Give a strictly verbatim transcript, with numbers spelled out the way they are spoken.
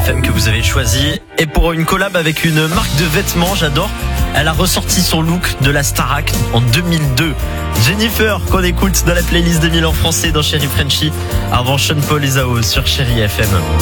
F M que vous avez choisi. Et pour une collab avec une marque de vêtements, j'adore. Elle a ressorti son look de la Starac en deux mille deux. Jennifer, qu'on écoute dans la playlist deux mille en français dans Chéri Frenchy. Avant Sean Paul et Zao sur Chéri F M.